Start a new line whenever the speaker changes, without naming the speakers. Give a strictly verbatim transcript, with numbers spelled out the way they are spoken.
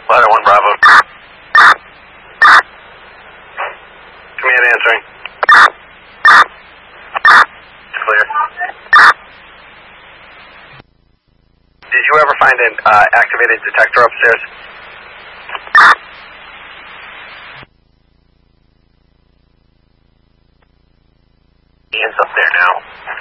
Ladder one Bravo. Command answering. Clear. Did you ever find an uh, activated detector upstairs? Ian's up there now.